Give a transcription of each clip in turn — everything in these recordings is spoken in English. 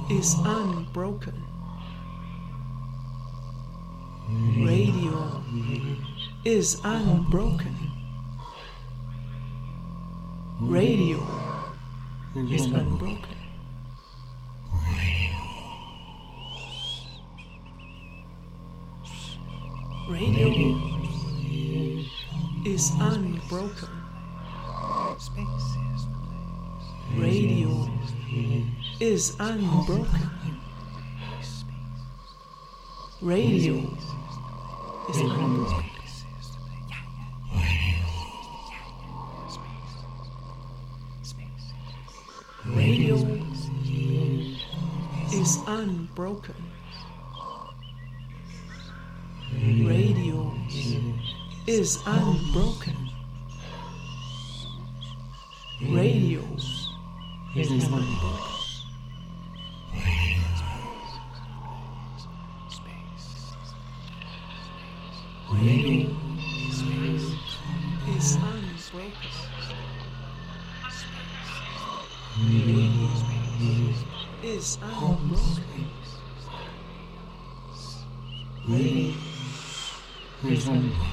is unbroken. Radio is unbroken. Radio is unbroken. Radio is unbroken. Radio is unbroken. Radio is unbroken. Radio is unbroken. Radio is unbroken. Radio is unbroken. Radio is unbroken. Radio is unbroken. Radio is unbroken.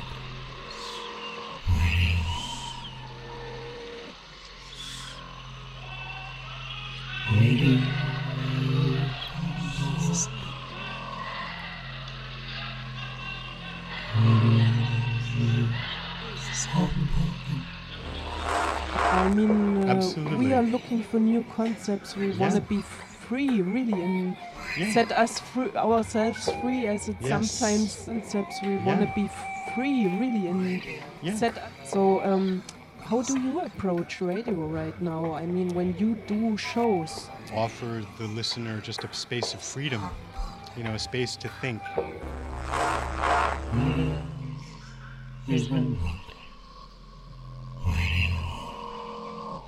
Radio I mean, Absolutely. we are looking for new concepts. We want to be free, really, and set us ourselves free, as it sometimes concepts. We want to be free, really, and set. So, how do you approach radio right now? I mean, when you do shows, Offer the listener just a space of freedom, a space to think. is unbroken.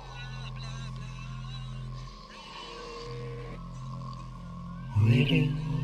Radio